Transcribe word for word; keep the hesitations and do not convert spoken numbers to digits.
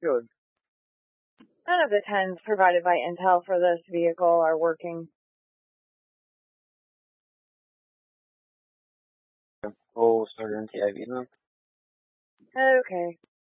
Good. None of the tens provided by Intel for this vehicle are working. We'll start your N T I V now. Okay.